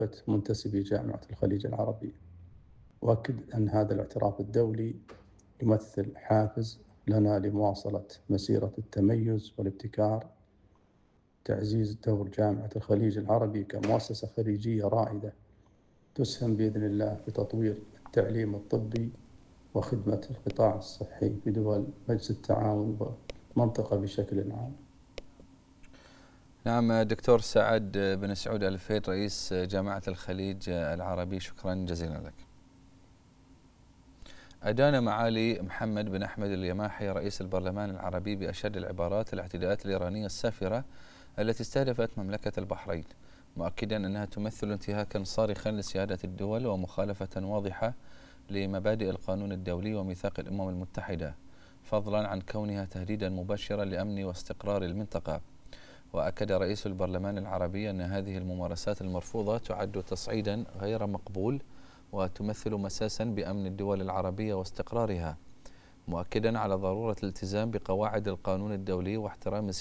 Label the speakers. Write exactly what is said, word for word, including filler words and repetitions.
Speaker 1: منتسبي جامعة الخليج العربي، وأكد أن هذا الاعتراف الدولي يمثل حافز لنا لمواصلة مسيرة التميز والابتكار، تعزيز دور جامعة الخليج العربي كمؤسسة خليجية رائدة تسهم بإذن الله في تطوير التعليم الطبي وخدمة القطاع الصحي في دول مجلس التعاون والمنطقة بشكل عام.
Speaker 2: نعم دكتور سعد بن سعود الفيل رئيس جامعة الخليج العربي، شكرا جزيلا لك. أدان معالي محمد بن أحمد اليماحي رئيس البرلمان العربي بأشد العبارات الاعتداءات الإيرانية السافرة التي استهدفت مملكة البحرين، مؤكدا أنها تمثل انتهاكا صارخا لسيادة الدول ومخالفة واضحة لمبادئ القانون الدولي وميثاق الأمم المتحدة، فضلا عن كونها تهديدا مباشرا لأمن واستقرار المنطقة. وأكد رئيس البرلمان العربي أن هذه الممارسات المرفوضة تعد تصعيدا غير مقبول وتمثل مساسا بأمن الدول العربية واستقرارها، مؤكدا على ضرورة الالتزام بقواعد القانون الدولي واحترام